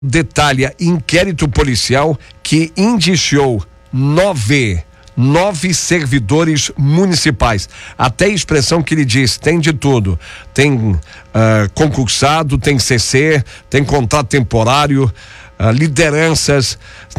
detalha inquérito policial que indiciou nove servidores municipais. Até a expressão que ele diz, tem de tudo. Tem concursado, tem CC, tem contrato temporário, lideranças,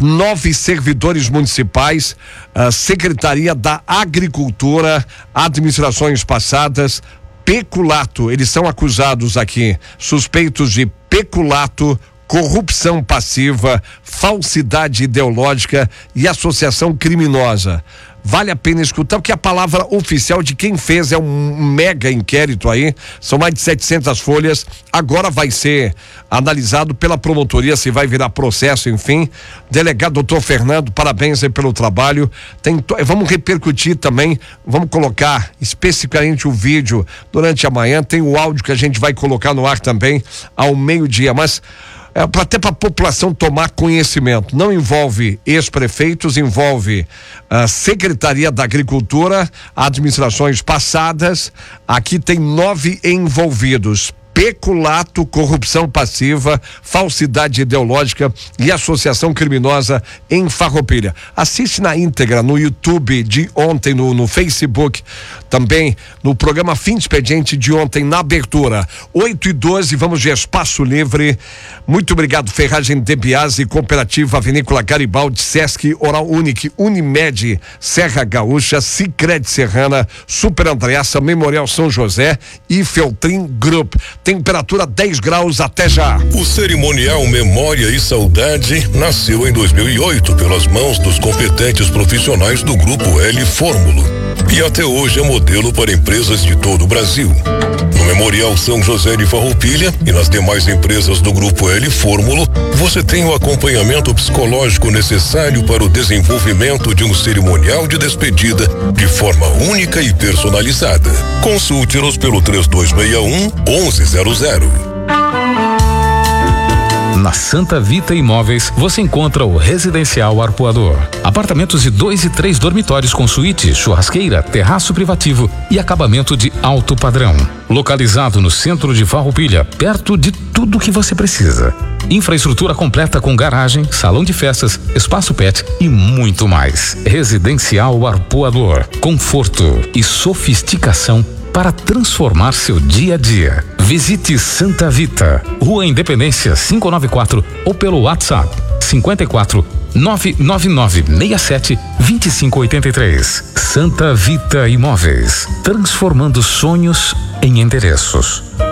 9 servidores municipais, Secretaria da Agricultura, administrações passadas, peculato. Eles são acusados aqui, suspeitos de peculato, corrupção passiva, falsidade ideológica e associação criminosa. Vale a pena escutar, porque a palavra oficial de quem fez é um mega inquérito aí, são mais de 700 folhas, agora vai ser analisado pela promotoria, se vai virar processo, enfim. Delegado doutor Fernando, parabéns aí pelo trabalho. Vamos repercutir também, vamos colocar especificamente o vídeo durante a manhã, tem o áudio que a gente vai colocar no ar também ao meio-dia, mas até para a população tomar conhecimento. Não envolve ex-prefeitos, envolve a Secretaria da Agricultura, administrações passadas. Aqui tem 9 envolvidos: peculato, corrupção passiva, falsidade ideológica e associação criminosa em Farroupilha. Assiste na íntegra no YouTube de ontem, no Facebook, também no programa Fim de Expediente de ontem, na abertura. 8h12, vamos de Espaço Livre. Muito obrigado, Ferragem de Biase, Cooperativa Vinícola Garibaldi, Sesc, Oral Unique, Unimed, Serra Gaúcha, Sicredi Serrana, Super Andreassa, Memorial São José e Feltrin Group. Temperatura 10 graus, até já. O cerimonial Memória e Saudade nasceu em 2008 pelas mãos dos competentes profissionais do Grupo L Fórmulo e até hoje é modelo para empresas de todo o Brasil. No Memorial São José de Farroupilha e nas demais empresas do Grupo L Fórmulo, você tem o acompanhamento psicológico necessário para o desenvolvimento de um cerimonial de despedida de forma única e personalizada. Consulte-nos pelo 3261-1100. Na Santa Vita Imóveis, você encontra o Residencial Arpoador. Apartamentos de 2 e 3 dormitórios com suíte, churrasqueira, terraço privativo e acabamento de alto padrão. Localizado no centro de Farroupilha, perto de tudo que você precisa. Infraestrutura completa com garagem, salão de festas, espaço pet e muito mais. Residencial Arpoador. Conforto e sofisticação para transformar seu dia a dia. Visite Santa Vita, Rua Independência 594 ou pelo WhatsApp 54 99967 2583. Santa Vita Imóveis, transformando sonhos em endereços.